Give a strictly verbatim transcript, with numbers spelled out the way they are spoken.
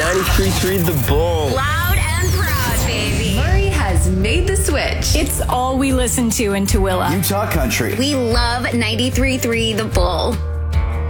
ninety-three point three The Bull. Loud and proud, baby. Murray has made the switch. It's all we listen to in Tooele. Utah Country. We love ninety-three point three The Bull.